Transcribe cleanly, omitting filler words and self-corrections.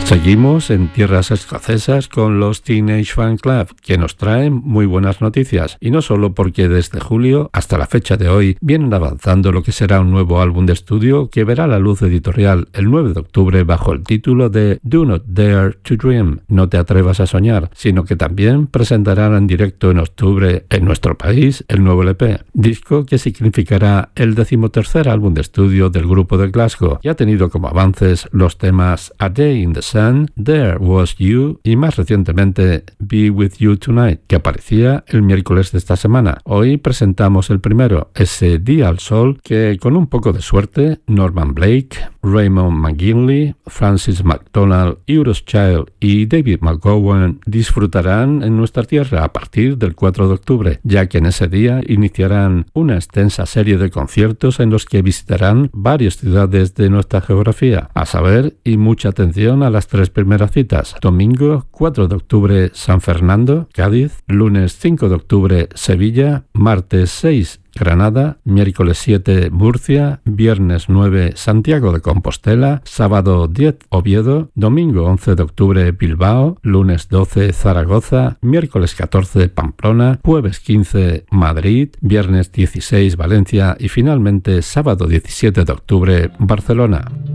Seguimos en tierras escocesas con los Teenage Fan Club, que nos traen muy buenas noticias, y no solo porque desde julio hasta la fecha de hoy vienen avanzando lo que será un nuevo álbum de estudio que verá la luz editorial el 9 de octubre bajo el título de Do Not Dare to Dream, no te atrevas a soñar, sino que también presentarán en directo en octubre en nuestro país el nuevo LP, disco que significará el 13º álbum de estudio del grupo de Glasgow, y ha tenido como avances los temas A Day in the Sun, There Was You y más recientemente Be With You Tonight, que aparecía el miércoles de esta semana. Hoy presentamos el primero, ese Día al Sol, que con un poco de suerte Norman Blake, Raymond McGinley, Francis McDonald, Euros Child y David McGowan disfrutarán en nuestra tierra a partir del 4 de octubre, ya que en ese día iniciarán una extensa serie de conciertos en los que visitarán varias ciudades de nuestra geografía, a saber, y mucha atención a las tres primeras citas: domingo 4 de octubre San Fernando, Cádiz; lunes 5 de octubre Sevilla; martes 6 Granada, miércoles 7 Murcia, viernes 9 Santiago de Compostela, sábado 10 Oviedo, domingo 11 de octubre Bilbao, lunes 12 Zaragoza, miércoles 14 Pamplona, jueves 15 Madrid, viernes 16 Valencia y finalmente sábado 17 de octubre Barcelona.